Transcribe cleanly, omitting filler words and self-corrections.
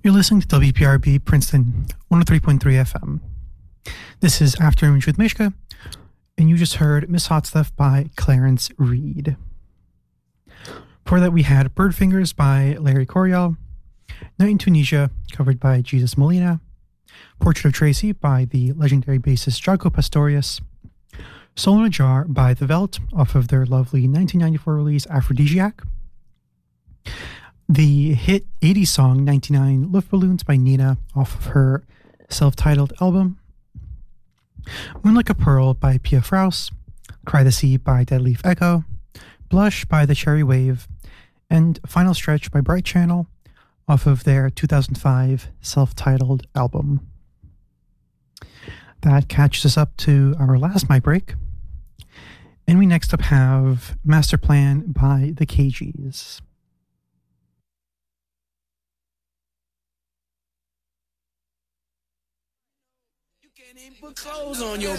You're listening to WPRB Princeton 103.3 FM. This is Afternoons with Mishka, and you just heard Miss Hot Stuff by Clarence Reed. Before that, we had Bird Fingers by Larry Coryell, Night in Tunisia, covered by Jesus Molina, Portrait of Tracy by the legendary bassist Jaco Pastorius, Soul in a Jar by The Veldt off of their lovely 1994 release Aphrodisiac, the hit 80s song 99 Luftballons by Nina off of her self-titled album, Moon Like a Pearl by Pia Fraus, Cry the Sea by Dead Leaf Echo, Blush by The Cherry Wave, and Final Stretch by Bright Channel off of their 2005 self-titled album. That catches us up to our last mic break. And we next up have Master Plan by the KGs. You can't even put clothes on your